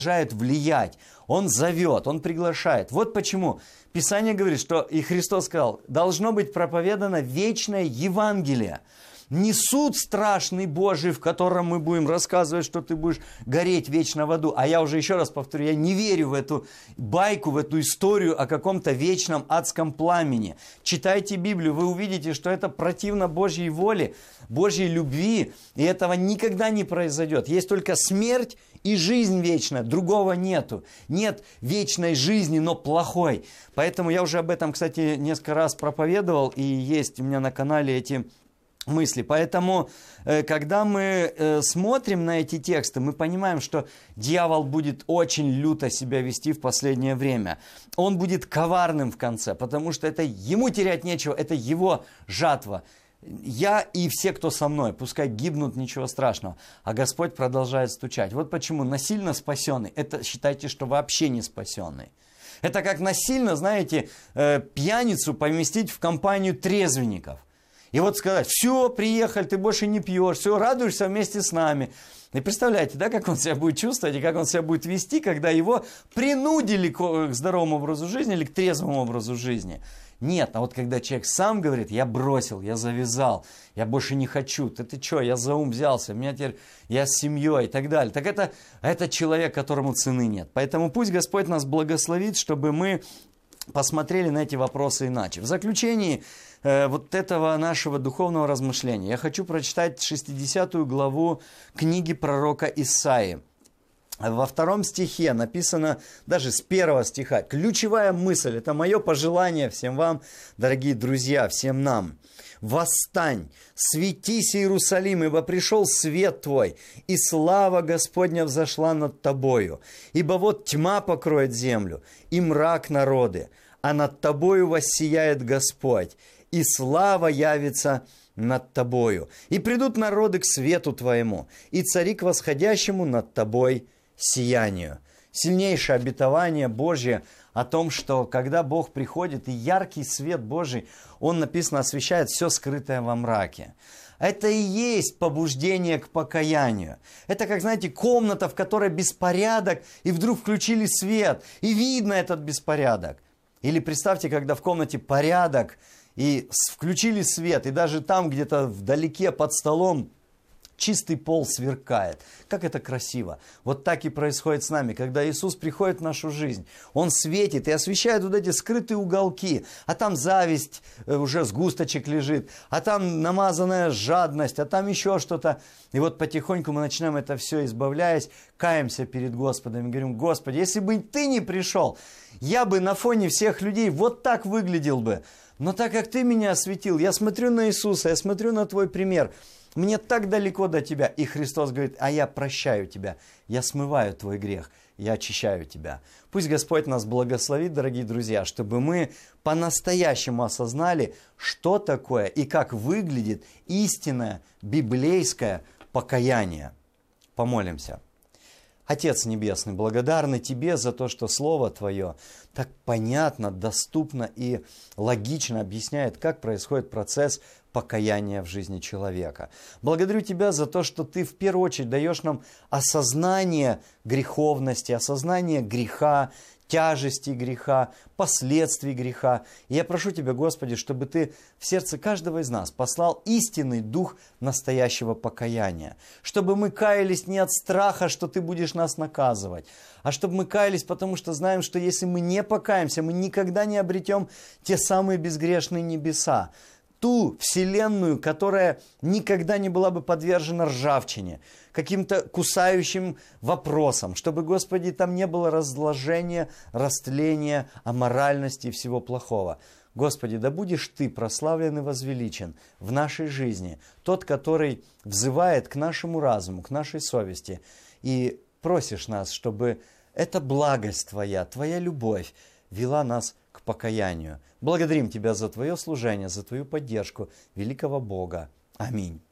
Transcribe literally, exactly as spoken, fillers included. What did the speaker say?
продолжает влиять, Он зовет, Он приглашает. Вот почему Писание говорит, что и Христос сказал, должно быть проповедано вечное Евангелие. Не суд страшный Божий, в котором мы будем рассказывать, что ты будешь гореть вечно в аду. А я уже еще раз повторю, я не верю в эту байку, в эту историю о каком-то вечном адском пламени. Читайте Библию, вы увидите, что это противно Божьей воле, Божьей любви, и этого никогда не произойдет. Есть только смерть и жизнь вечная, другого нету. Нет вечной жизни, но плохой. Поэтому я уже об этом, кстати, несколько раз проповедовал, и есть у меня на канале эти мысли. Поэтому, когда мы смотрим на эти тексты, мы понимаем, что дьявол будет очень люто себя вести в последнее время. Он будет коварным в конце, потому что это ему терять нечего, это его жатва. Я и все, кто со мной, пускай гибнут, ничего страшного. А Господь продолжает стучать. Вот почему насильно спасенный, это считайте, что вообще не спасенный. Это как насильно, знаете, пьяницу поместить в компанию трезвенников. И вот сказать, все, приехали, ты больше не пьешь, все, радуешься вместе с нами. И представляете, да, как он себя будет чувствовать и как он себя будет вести, когда его принудили к здоровому образу жизни или к трезвому образу жизни. Нет, а вот когда человек сам говорит, я бросил, я завязал, я больше не хочу, ты ты что, я за ум взялся, меня теперь, я с семьей и так далее. Так это, это человек, которому цены нет. Поэтому пусть Господь нас благословит, чтобы мы посмотрели на эти вопросы иначе. В заключении э, вот этого нашего духовного размышления я хочу прочитать шестидесятую главу книги пророка Исаии. Во втором стихе написано, даже с первого стиха, ключевая мысль, это мое пожелание всем вам, дорогие друзья, всем нам. «Восстань, светись, Иерусалим, ибо пришел свет твой, и слава Господня взошла над тобою. Ибо вот тьма покроет землю, и мрак народы, а над тобою воссияет Господь, и слава явится над тобою. И придут народы к свету твоему, и цари к восходящему над тобой сиянию». Сильнейшее обетование Божье о том, что когда Бог приходит, и яркий свет Божий, Он, написано, освещает все скрытое во мраке. Это и есть побуждение к покаянию. Это, как, знаете, комната, в которой беспорядок, и вдруг включили свет, и видно этот беспорядок. Или представьте, когда в комнате порядок, и включили свет, и даже там где-то вдалеке под столом чистый пол сверкает. Как это красиво. Вот так и происходит с нами. Когда Иисус приходит в нашу жизнь, Он светит и освещает вот эти скрытые уголки. А там зависть уже сгусточек лежит. А там намазанная жадность. А там еще что-то. И вот потихоньку мы начинаем это все, избавляясь, каемся перед Господом. И говорим, Господи, если бы Ты не пришел, я бы на фоне всех людей вот так выглядел бы. Но так как Ты меня осветил, я смотрю на Иисуса, я смотрю на Твой пример. Мне так далеко до Тебя. И Христос говорит, а я прощаю тебя, я смываю твой грех, я очищаю тебя. Пусть Господь нас благословит, дорогие друзья, чтобы мы по-настоящему осознали, что такое и как выглядит истинное библейское покаяние. Помолимся. Отец Небесный, благодарны Тебе за то, что Слово Твое так понятно, доступно и логично объясняет, как происходит процесс покаяния в жизни человека. Благодарю Тебя за то, что Ты в первую очередь даешь нам осознание греховности, осознание греха, тяжести греха, последствий греха. И я прошу Тебя, Господи, чтобы Ты в сердце каждого из нас послал истинный дух настоящего покаяния. Чтобы мы каялись не от страха, что Ты будешь нас наказывать, а чтобы мы каялись, потому что знаем, что если мы не покаемся, мы никогда не обретем те самые безгрешные небеса. Ту вселенную, которая никогда не была бы подвержена ржавчине, каким-то кусающим вопросам, чтобы, Господи, там не было разложения, растления, аморальности и всего плохого. Господи, да будешь Ты прославлен и возвеличен в нашей жизни, тот, который взывает к нашему разуму, к нашей совести, и просишь нас, чтобы эта благость Твоя, Твоя любовь вела нас к покаянию. Благодарим Тебя за Твое служение, за Твою поддержку, великого Бога. Аминь.